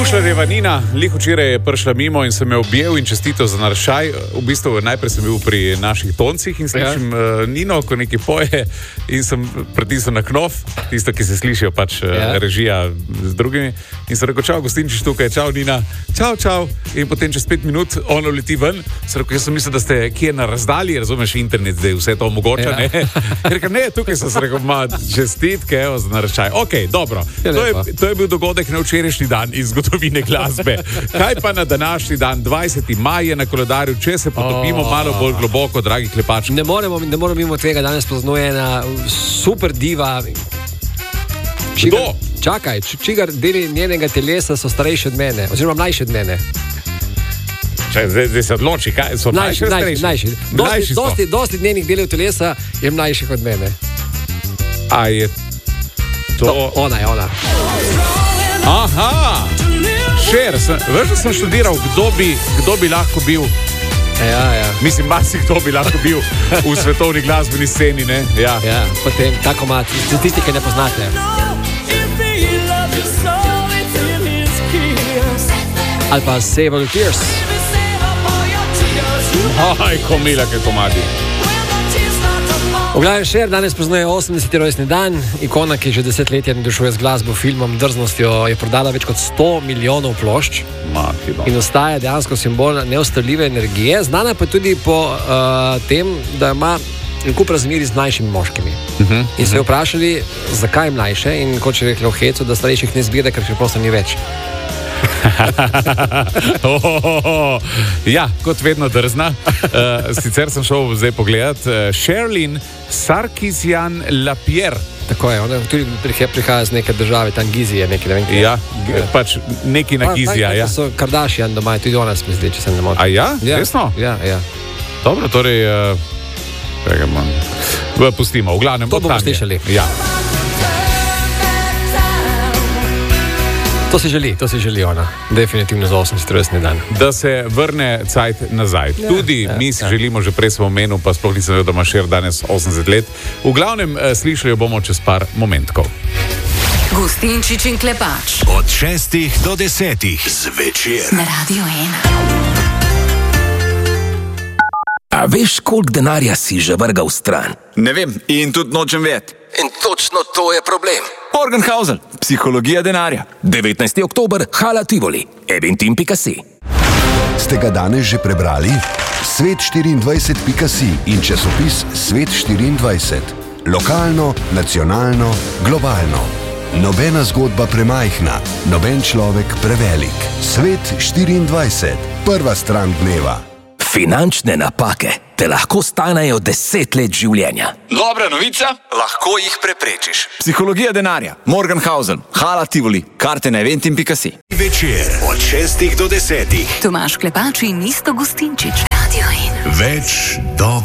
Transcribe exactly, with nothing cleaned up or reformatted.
Pušlarjeva Nina, lih včeraj je prišla mimo in sem me objel in čestitev za naraščaj. V bistvu najprej sem bil pri naših toncih in slišim ja. uh, Nino, ko nekaj poje in sem pritisnil na knof, tisto, ki se slišijo pač ja. režija z drugimi. In sem rekel, čau, gostinčiš tukaj, čau Nina, čau, čau. In potem čez pet minut ono leti ven. Sem rekel, jaz sem mislil, da ste kje na razdalji, razumeš, internet zdaj vse to omogoča, ja. ne? Rekel, ne, tukaj sem se rekel, ma čestitke, evo za naraščaj. Ok, dobro, to je, to je bil dogodek na včerajšnji dan iz zgodovine glasbe. Kaj pa na današnji dan, dvajseti maj je na koledarju, če se potopimo oh. malo bolj globoko, dragi klepački. Ne moremo, ne moremo mimo tega, danes praznuje ena super diva. Čigar, Kdo? Čakaj, čigar deli njenega telesa so starejši od mene, oziroma mlajši od mene. Če, zdaj, zdaj se odloči, kaj so mlajši, mlajši, mlajši. Dosti, dosti, dosti njenih delov telesa je mlajših od mene. A je to... No, ona je, ona. Aha! Šer, sem, veš, da sem študiral, kdo bi, kdo bi lahko bil. Ja, ja. Mislim, masi kdo bi lahko bil v svetovni glasbeni sceni, ne? Ja. Ja, potem, tako ima, tisti, ki ne poznate. Ali pa Save All Your Tears. Aj, ko mila, kaj komadi. V glavnem, Šer danes praznuje osemdeseti rojstni dan. Ikona, ki že desetletja navdušuje z glasbo, filmom, drznostjo, je prodala več kot sto milijonov plošč in ostaja dejansko simbol neustavljive energije. Znana pa tudi po uh, tem, da ima en kup razmerij z mlajšimi moškimi. Uh-huh, in so jo vprašali, zakaj mlajše, in kot je rekla v hecu, da starejših ne zbira, ker preprosto ni več. oh, oh, oh. Ja, kot vedno drzna. Uh, sicer sem šel zdaj pogledat. Uh, Sherilyn Sarkisian-Lapierre. Tako je, ona tudi prihaja z neke države, tam Gizije, neki, ne vem, kaj. Ja, pač neki na Gizija, ja. So Kardashian doma, tudi ona se mi zdi, če se ne motim. A ja? Ja, resno? Ja, ja. Dobro, torej, uh, pustimo, v glavnem. To bomo slišali. Ja. To si želi, to si želi ona. Definitivno za osemdeseti rojstni dan. Da se vrne cajt nazaj. Ja, tudi ja, mi si ja. želimo, že prej smo omenili, pa sploh nisem vedel, da ima Šer danes osemdeset let. V glavnem, slišali jo bomo čez par momentkov. Gustinčič in Klepač. Od šestih do desetih zvečer. Na Radio ena. A veš, koliko denarja si že vrgal stran? Ne vem in tudi nočem vedeti. In točno to je problem. Morgenhausen, psihologija denarja. devetnajsti oktober, Hala Tivoli, eventim pika si. Ste ga danes že prebrali? svet štiriindvajset pika si in časopis Svet štiriindvajset. Lokalno, nacionalno, globalno. Nobena zgodba premajhna, noben človek prevelik. Svet štiriindvajset, prva stran dneva. Finančne napake te lahko stanejo deset let življenja. Dobra novica, lahko jih preprečiš. Psihologija denarja, Morgenhausen, Hala Tivoli, karte na eventim pika si. Večer od šestih do desetih. Tomaž Klepač in Isto Gustinčič. Radio ena. Več do